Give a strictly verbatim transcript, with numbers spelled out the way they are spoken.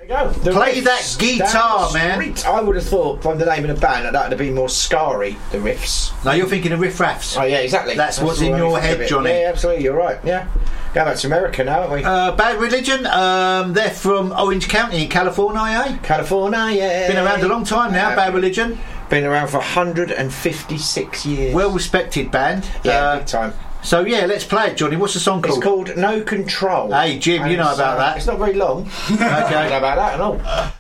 Go. The Play Riffs, that guitar, down the man. street. I would have thought from the name of the band that that would have been more Scarry, the Riffs. No, you're thinking of Riff Raffs. Oh, yeah, exactly. That's, That's what's the in way your I think of head, it. Johnny. Yeah, absolutely, you're right, yeah. Going back to America now, aren't we? Uh, Bad Religion, um, they're from Orange County in California, eh? California, yeah. Been around a long time now, Yeah. Bad Religion. Been around for one hundred fifty-six years. Well respected band. yeah, Uh, big time. so yeah, let's play it, Johnny. What's the song called? It's called No Control. Hey, Jim, And you know it's, about uh, that. It's not very long. I don't know Okay. about that at all.